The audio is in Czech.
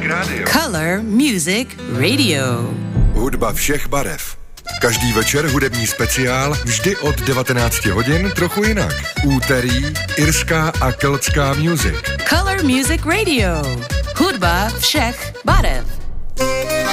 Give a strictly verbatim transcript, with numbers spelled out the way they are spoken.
Music Radio. Color Music Radio. Hudba všech barev. Každý večer hudební speciál, vždy od devatenácti hodin, trochu jinak. Úterý, irská a keltská music. Color Music Radio. Hudba všech barev.